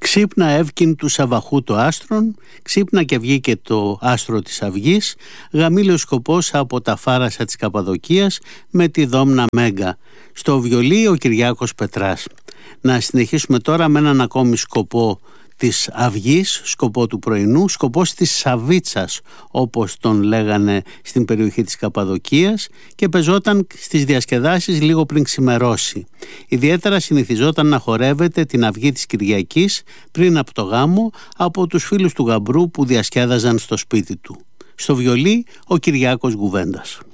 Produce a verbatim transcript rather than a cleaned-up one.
Ξύπνα εύκην του Σαβαχού το άστρον, ξύπνα και βγήκε το άστρο της αυγής, γαμήλε ο σκοπός από τα φάρασα της Καπαδοκίας με τη δόμνα Μέγκα. Στο βιολί ο Κυριάκος Πετράς. Να συνεχίσουμε τώρα με έναν ακόμη σκοπό της αυγής, σκοπό του πρωινού, σκοπός της Σαβίτσας, όπως τον λέγανε στην περιοχή της Καπαδοκίας, και πεζόταν στις διασκεδάσεις λίγο πριν ξημερώσει. Ιδιαίτερα συνηθιζόταν να χορεύεται την αυγή της Κυριακής πριν από το γάμο από τους φίλους του γαμπρού που διασκέδαζαν στο σπίτι του. Στο βιολί ο Κυριάκος Γουβέντας.